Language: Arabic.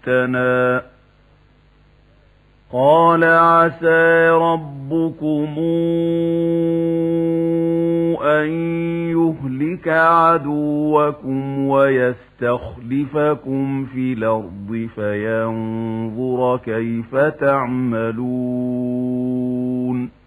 جئتنا قال عسى ربكم أن يهلك عدوكم ويستخلفكم في الأرض فينظر كيف تعملون